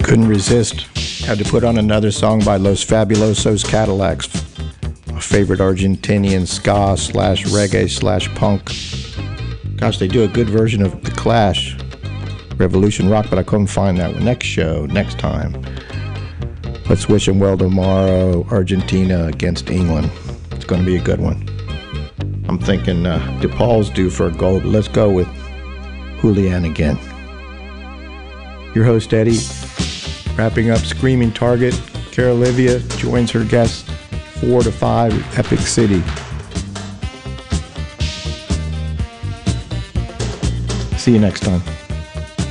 Couldn't resist. Had to put on another song by Los Fabulosos Cadillacs, my favorite Argentinian ska slash reggae slash punk. Gosh, they do a good version of The Clash, Revolution Rock, but I couldn't find that one. Next show, next time. Let's wish them well tomorrow. Argentina against England. It's going to be a good one. I'm thinking DePaul's due for a goal, but let's go with Julian again. Your host, Eddie, wrapping up Screaming Target. Cara Olivia joins her guest 4 to 5 Epic City. See you next time.